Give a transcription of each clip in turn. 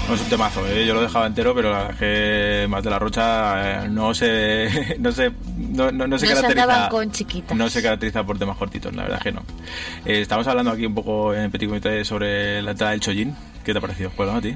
No es un temazo, yo lo dejaba entero, pero la verdad es que Más de la Rocha no se caracteriza con chiquitas. No se caracteriza por temas cortitos, la verdad es que no. Estamos hablando aquí un poco en Petit Comité sobre la entrada del Chollín. ¿Qué te ha parecido? Pues, ¿no, a ti?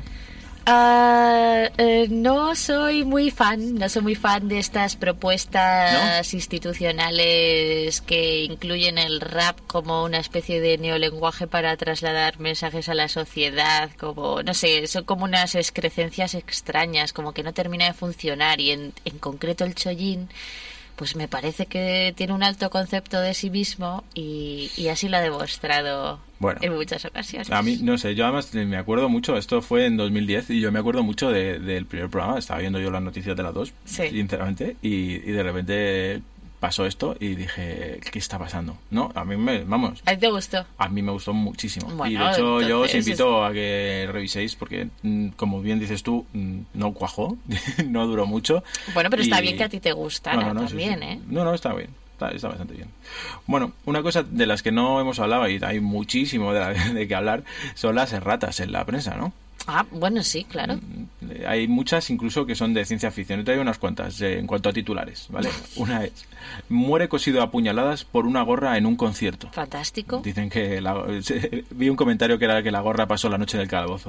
No soy muy fan de estas propuestas, ¿no?, institucionales que incluyen el rap como una especie de neolenguaje para trasladar mensajes a la sociedad, como, no sé, son como unas excrecencias extrañas, como que no termina de funcionar, y en concreto el Chollín pues me parece que tiene un alto concepto de sí mismo y así lo ha demostrado en muchas ocasiones. A mí, no sé, yo además me acuerdo mucho, esto fue en 2010 y yo me acuerdo mucho del primer programa, estaba viendo yo las noticias de las 2, sinceramente, y de repente pasó esto y dije, ¿qué está pasando? No, a mí vamos. ¿A ti te gustó? A mí me gustó muchísimo. Bueno, y de hecho entonces, yo os invito a que reviséis porque, como bien dices tú, no cuajó, no duró mucho. Bueno, pero está bien que a ti te gustara también, sí. ¿eh? No, está bien. Está bastante bien. Bueno, una cosa de las que no hemos hablado y hay muchísimo de que hablar son las erratas en la prensa, ¿no? Ah, bueno, sí, claro. Hay muchas incluso que son de ciencia ficción. Yo traigo unas cuantas en cuanto a titulares, ¿vale? Una es: muere cosido a puñaladas por una gorra en un concierto. Fantástico. Dicen que vi un comentario que era que la gorra pasó la noche del calabozo.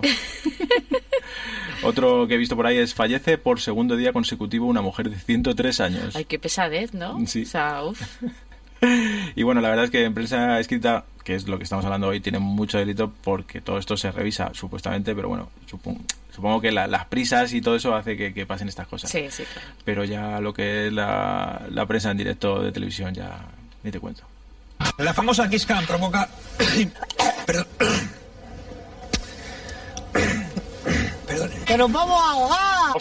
Otro que he visto por ahí es: fallece por segundo día consecutivo una mujer de 103 años. Ay, qué pesadez, ¿no? Sí. O sea, uf. Y bueno, la verdad es que en prensa escrita, que es lo que estamos hablando hoy, tiene mucho delito porque todo esto se revisa supuestamente, pero bueno, supongo que las prisas y todo eso hace que pasen estas cosas. Sí, claro. Pero ya lo que es la prensa en directo de televisión ya ni te cuento. La famosa Kiss Cam provoca... Perdón. ¡Que nos vamos a ahogar!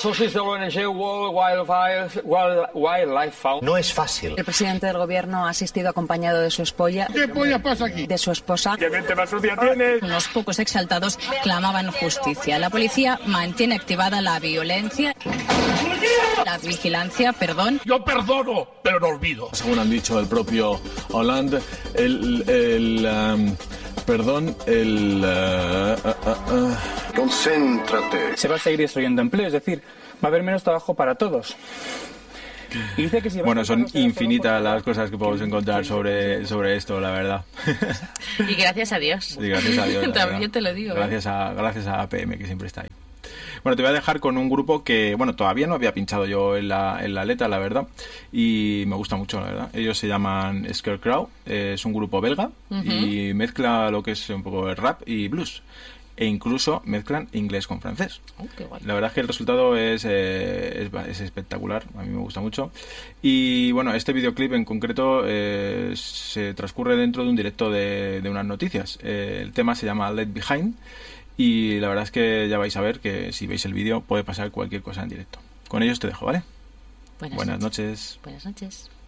No es fácil. El presidente del gobierno ha asistido acompañado de su esposa. ¿Qué polla pasa aquí? De su esposa. ¡Qué mente más sucia tienes! Unos pocos exaltados clamaban justicia. La policía mantiene activada la violencia. La vigilancia, perdón. Yo perdono, pero no olvido. Según han dicho el propio Hollande, Concéntrate. Se va a seguir destruyendo empleo, es decir, va a haber menos trabajo para todos. Y dice que si bueno, son infinitas las cosas que podemos encontrar sobre esto, la verdad. Y gracias a Dios. Y gracias a Dios. También te lo digo. Gracias a APM, que siempre está ahí. Bueno, te voy a dejar con un grupo que, bueno, todavía no había pinchado yo en la aleta, la verdad, y me gusta mucho, la verdad. Ellos se llaman Scarecrow, es un grupo belga, y mezcla lo que es un poco el rap y blues, e incluso mezclan inglés con francés. Qué guay. La verdad es que el resultado es espectacular, a mí me gusta mucho. Y bueno, este videoclip en concreto se transcurre dentro de un directo de unas noticias. El tema se llama Left Behind. Y la verdad es que ya vais a ver que si veis el vídeo puede pasar cualquier cosa en directo. Con ellos te dejo, ¿vale? Buenas noches. Buenas noches.